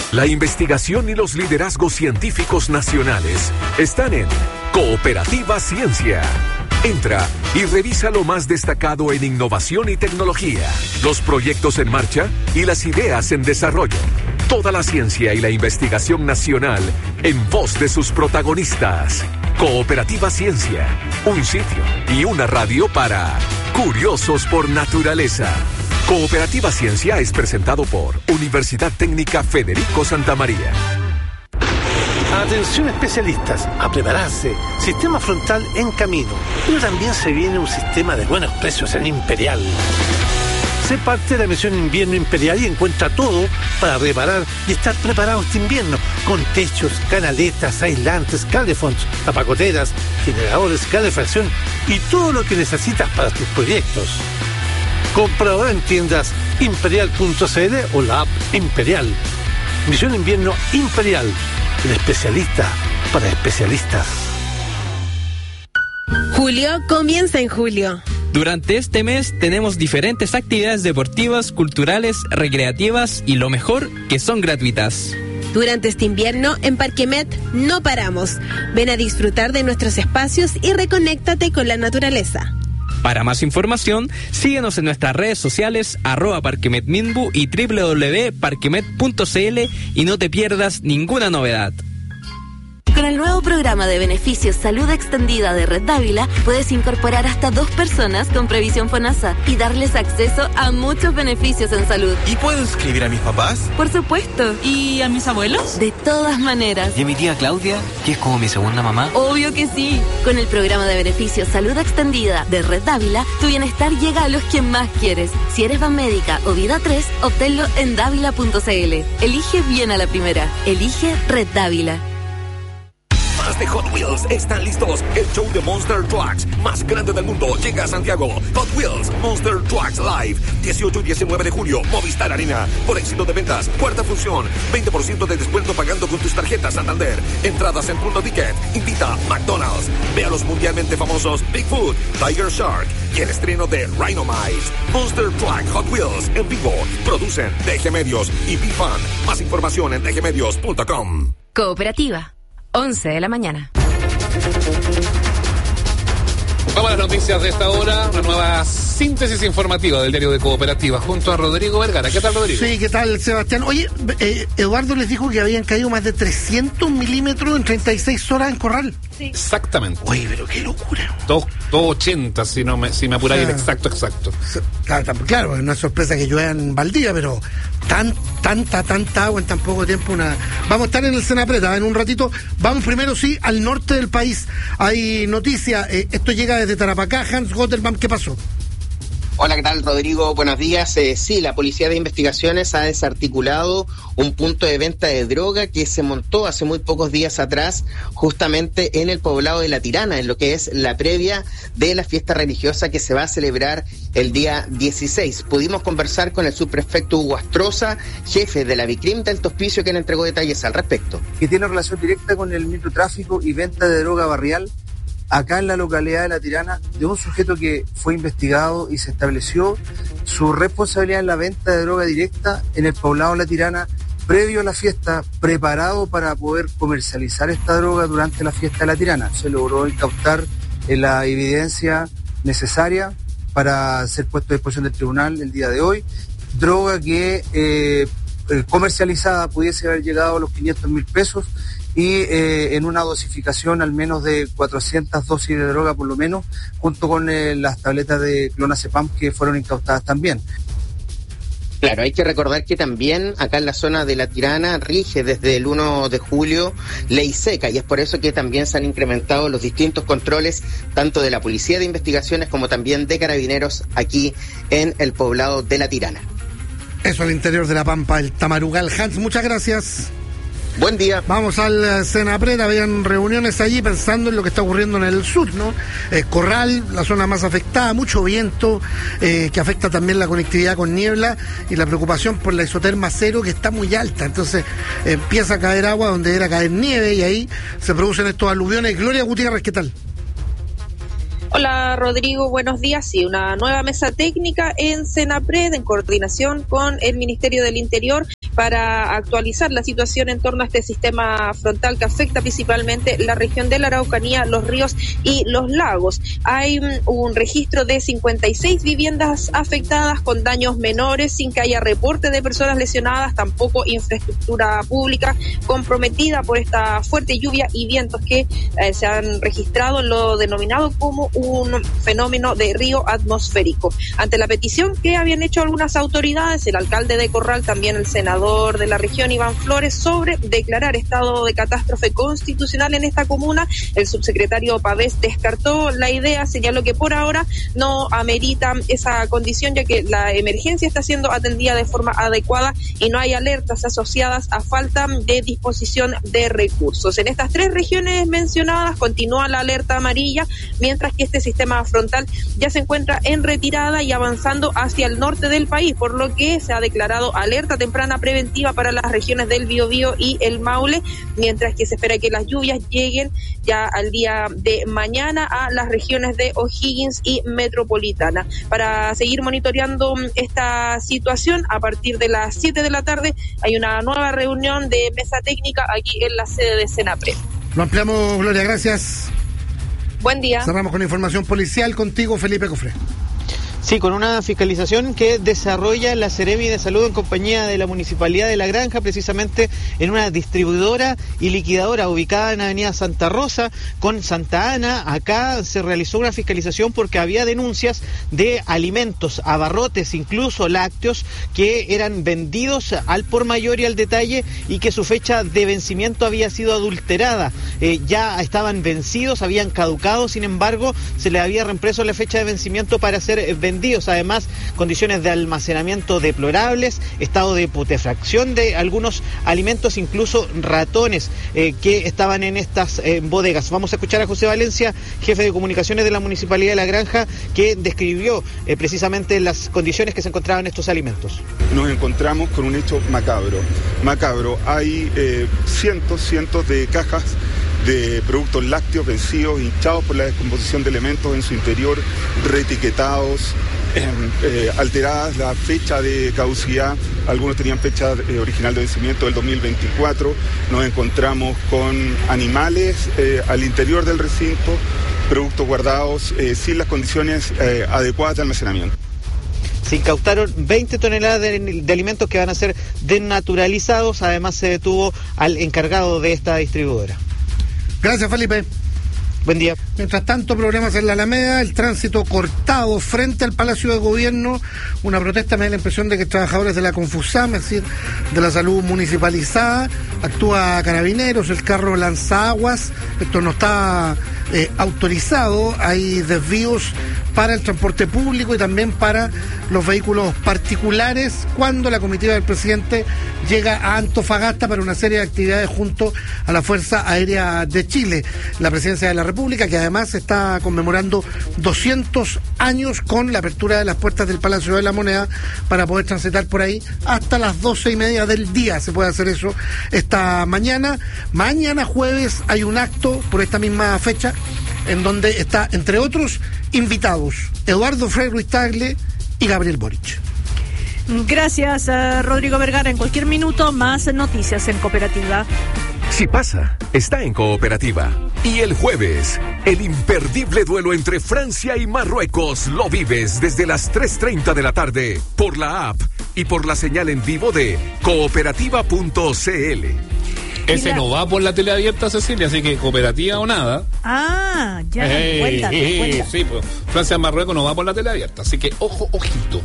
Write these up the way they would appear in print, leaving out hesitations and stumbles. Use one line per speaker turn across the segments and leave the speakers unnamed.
La investigación y los liderazgos científicos nacionales están en Cooperativa Ciencia. Entra y revisa lo más destacado en innovación y tecnología, los proyectos en marcha y las ideas en desarrollo. Toda la ciencia y la investigación nacional en voz de sus protagonistas. Cooperativa Ciencia, un sitio y una radio para curiosos por naturaleza. Cooperativa Ciencia es presentado por Universidad Técnica Federico Santa María.
Atención especialistas, a prepararse. Sistema frontal en camino. Pero también se viene un sistema de buenos precios en Imperial. Sé parte de la misión Invierno Imperial y encuentra todo para reparar y estar preparado este invierno. Con techos, canaletas, aislantes, calefonds, tapacoteras, generadores, calefacción y todo lo que necesitas para tus proyectos. Compra ahora en tiendas imperial.cl o la app Imperial. Misión Invierno Imperial. El especialista para especialistas.
Julio comienza en julio.
Durante este mes tenemos diferentes actividades deportivas, culturales, recreativas y lo mejor, que son gratuitas.
Durante este invierno, en Parquemet no paramos. Ven a disfrutar de nuestros espacios y reconéctate con la naturaleza.
Para más información, síguenos en nuestras redes sociales @parquemetminbu y www.parquemet.cl y no te pierdas ninguna novedad.
Con el nuevo programa de beneficios Salud Extendida de Red Dávila, puedes incorporar hasta 2 personas con previsión FONASA y darles acceso a muchos beneficios en salud.
¿Y puedo inscribir a mis papás?
Por supuesto.
¿Y a mis abuelos?
De todas maneras.
¿Y a mi tía Claudia, que es como mi segunda mamá?
Obvio que sí. Con el programa de beneficios Salud Extendida de Red Dávila, tu bienestar llega a los que más quieres. Si eres Banmédica o Vida 3, obténlo en dávila.cl. Elige bien a la primera. Elige Red Dávila.
De Hot Wheels están listos. El show de Monster Trucks más grande del mundo llega a Santiago. Hot Wheels Monster Trucks Live, 18 y 19 de julio, Movistar Arena. Por éxito de ventas, cuarta función, 20% de descuento pagando con tus tarjetas Santander. Entradas en Punto Ticket. Invita McDonald's. Ve a los mundialmente famosos Bigfoot, Tiger Shark y el estreno de Rhinomize. Monster Truck Hot Wheels en vivo. Producen DG Medios y Bifan. Más información en dgmedios.com.
Cooperativa. 11 de la mañana.
Vamos a las noticias de esta hora, una nueva síntesis informativa del diario de Cooperativa junto a Rodrigo Vergara. ¿Qué tal, Rodrigo?
Sí, ¿qué tal, Sebastián? Oye, Eduardo les dijo que habían caído más de 300 milímetros en 36 horas en Corral.
Sí.
Exactamente.
Oye, pero qué locura.
280, si me apuráis el exacto.
Claro, no es sorpresa que llueva en Valdivia, pero tanta agua en tan poco tiempo. Vamos a estar en el Senapreta en un ratito. Vamos primero, sí, al norte del país. Hay noticia, esto llega desde Tarapacá. Hans Gotterman, ¿qué pasó?
Hola, ¿qué tal, Rodrigo? Buenos días. Sí, la Policía de Investigaciones ha desarticulado un punto de venta de droga que se montó hace muy pocos días atrás, justamente en el poblado de La Tirana, en lo que es la previa de la fiesta religiosa que se va a celebrar el día 16. Pudimos conversar con el subprefecto Hugo Astroza, jefe de la Bicrim de Alto Hospicio, quien entregó detalles al respecto.
Que tiene relación directa con el microtráfico y venta de droga barrial acá en la localidad de La Tirana, de un sujeto que fue investigado y se estableció su responsabilidad en la venta de droga directa en el poblado de La Tirana previo a la fiesta, preparado para poder comercializar esta droga durante la fiesta de La Tirana. Se logró incautar la evidencia necesaria para ser puesto a disposición del tribunal el día de hoy, droga que comercializada pudiese haber llegado a los 500.000 pesos y en una dosificación al menos de 400 dosis de droga por lo menos, junto con las tabletas de clonazepam que fueron incautadas también.
Claro, hay que recordar que también acá en la zona de La Tirana rige desde el 1 de julio ley seca, y es por eso que también se han incrementado los distintos controles tanto de la Policía de Investigaciones como también de Carabineros aquí en el poblado de La Tirana.
Eso al interior de La Pampa, el Tamarugal. Hans, muchas gracias.
Buen día.
Vamos al Senapred. Habían reuniones allí pensando en lo que está ocurriendo en el sur, ¿no? Corral, la zona más afectada, mucho viento, que afecta también la conectividad con niebla y la preocupación por la isoterma cero, que está muy alta. Entonces empieza a caer agua donde era caer nieve y ahí se producen estos aluviones. Gloria Gutiérrez, ¿qué tal?
Hola, Rodrigo, buenos días. Sí, una nueva mesa técnica en Senapred en coordinación con el Ministerio del Interior para actualizar la situación en torno a este sistema frontal que afecta principalmente la región de la Araucanía, los ríos y los lagos. Hay un registro de 56 viviendas afectadas con daños menores, sin que haya reporte de personas lesionadas, tampoco infraestructura pública comprometida por esta fuerte lluvia y vientos que se han registrado en lo denominado como un fenómeno de río atmosférico. Ante la petición que habían hecho algunas autoridades, el alcalde de Corral, también el senador de la región, Iván Flores, sobre declarar estado de catástrofe constitucional en esta comuna, el subsecretario Pavés descartó la idea, señaló que por ahora no amerita esa condición, ya que la emergencia está siendo atendida de forma adecuada y no hay alertas asociadas a falta de disposición de recursos. En estas 3 regiones mencionadas continúa la alerta amarilla, mientras que este sistema frontal ya se encuentra en retirada y avanzando hacia el norte del país, por lo que se ha declarado alerta temprana preventiva para las regiones del Biobío y el Maule, mientras que se espera que las lluvias lleguen ya al día de mañana a las regiones de O'Higgins y Metropolitana. Para seguir monitoreando esta situación, a partir de las 7 de la tarde hay una nueva reunión de mesa técnica aquí en la sede de Senapred.
Lo ampliamos, Gloria, gracias.
Buen día.
Cerramos con información policial contigo, Felipe Cofré.
Sí, con una fiscalización que desarrolla la Seremi de Salud en compañía de la Municipalidad de La Granja, precisamente en una distribuidora y liquidadora ubicada en Avenida Santa Rosa con Santa Ana. Acá se realizó una fiscalización porque había denuncias de alimentos, abarrotes, incluso lácteos, que eran vendidos al por mayor y al detalle y que su fecha de vencimiento había sido adulterada. Ya estaban vencidos, habían caducado, sin embargo, se le había reimpreso la fecha de vencimiento para ser vendidos. Además, condiciones de almacenamiento deplorables, estado de putrefacción de algunos alimentos, incluso ratones que estaban en estas bodegas. Vamos a escuchar a José Valencia, jefe de comunicaciones de la Municipalidad de La Granja, que describió precisamente las condiciones que se encontraban en estos alimentos.
Nos encontramos con un hecho macabro. Hay cientos de cajas de productos lácteos vencidos, hinchados por la descomposición de elementos en su interior, reetiquetados, alteradas la fecha de caducidad. Algunos tenían fecha original de vencimiento del 2024. Nos encontramos con animales al interior del recinto, productos guardados sin las condiciones adecuadas de almacenamiento.
Se incautaron 20 toneladas de alimentos que van a ser desnaturalizados. Además, se detuvo al encargado de esta distribuidora.
Gracias, Felipe.
Buen día.
Mientras tanto, problemas en la Alameda, el tránsito cortado frente al Palacio de Gobierno, una protesta, me da la impresión de que trabajadores de la Confusam, es decir, de la salud municipalizada, actúa Carabineros, el carro lanzaguas, esto no está autorizado, hay desvíos para el transporte público y también para los vehículos particulares cuando la comitiva del presidente llega a Antofagasta para una serie de actividades junto a la Fuerza Aérea de Chile. La Presidencia de la República, que además está conmemorando 200 años con la apertura de las puertas del Palacio de la Moneda para poder transitar por ahí hasta las 12:30 del día. Se puede hacer eso esta mañana. Mañana jueves hay un acto por esta misma fecha en donde está, entre otros, invitados Eduardo Frei Ruiz Tagle y Gabriel Boric.
Gracias, Rodrigo Vergara. En cualquier minuto, más noticias en Cooperativa.
Si pasa, está en Cooperativa. Y el jueves, el imperdible duelo entre Francia y Marruecos lo vives desde las 3:30 de la tarde por la app y por la señal en vivo de cooperativa.cl.
Ese no va por la tele abierta, Cecilia, así que Cooperativa o nada.
Ah, ya, cuéntame.
Sí, pues Francia-Marruecos no va por la tele abierta, así que ojito.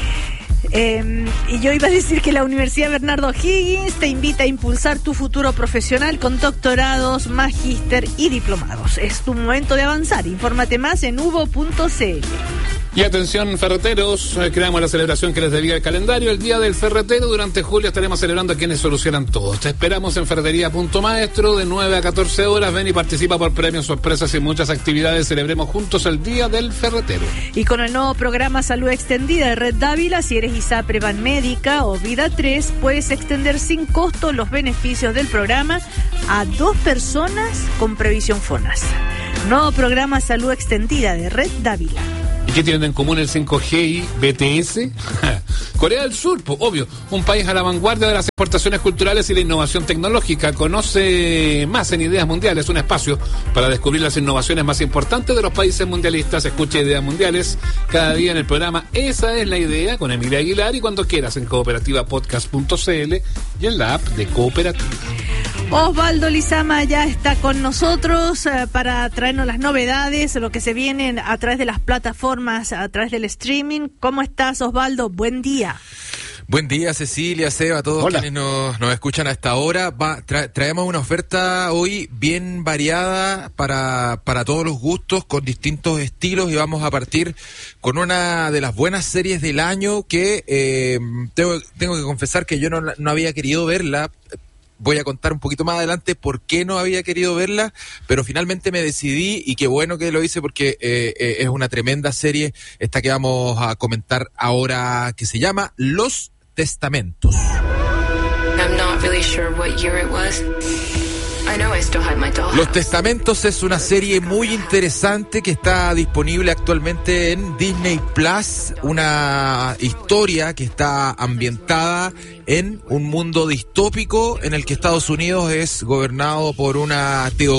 Y yo iba a decir que la Universidad Bernardo O'Higgins te invita a impulsar tu futuro profesional con doctorados, magíster y diplomados. Es tu momento de avanzar. Infórmate más en uvo.cl.
Y atención, ferreteros, creamos la celebración que les debía el calendario, el Día del Ferretero. Durante julio estaremos celebrando a quienes solucionan todo. Te esperamos en Ferretería.maestro de 9 a 14 horas. Ven y participa por premios, sorpresas y muchas actividades. Celebremos juntos el Día del Ferretero.
Y con el nuevo programa Salud Extendida de Red Dávila, si eres ISAPRE Banmédica o Vida 3, puedes extender sin costo los beneficios del programa a 2 personas con previsión FONASA. Nuevo programa Salud Extendida de Red Dávila.
¿Y qué tienen en común el 5G y BTS? Corea del Sur, pues, obvio, un país a la vanguardia de las exportaciones culturales y la innovación tecnológica. Conoce más en Ideas Mundiales, un espacio para descubrir las innovaciones más importantes de los países mundialistas. Escucha Ideas Mundiales cada día en el programa Esa es la Idea con Emilia Aguilar y cuando quieras en cooperativapodcast.cl y en la app de Cooperativa.
Osvaldo Lizama ya está con nosotros para traernos las novedades, lo que se viene a través de las plataformas, a través del streaming. ¿Cómo estás, Osvaldo? Buen día.
Buen día, Cecilia, Seba, todos quienes nos escuchan a esta hora. Traemos una oferta hoy bien variada para todos los gustos, con distintos estilos, y vamos a partir con una de las buenas series del año que tengo que confesar que yo no había querido verla. Voy a contar un poquito más adelante por qué no había querido verla, pero finalmente me decidí, y qué bueno que lo hice porque es una tremenda serie esta que vamos a comentar ahora, que se llama Los Testamentos.
I'm not really sure what year it was. I know I still have my doll.
Los Testamentos es una serie muy interesante que está disponible actualmente en Disney Plus, una historia que está ambientada en un mundo distópico en el que Estados Unidos es gobernado por una teocracia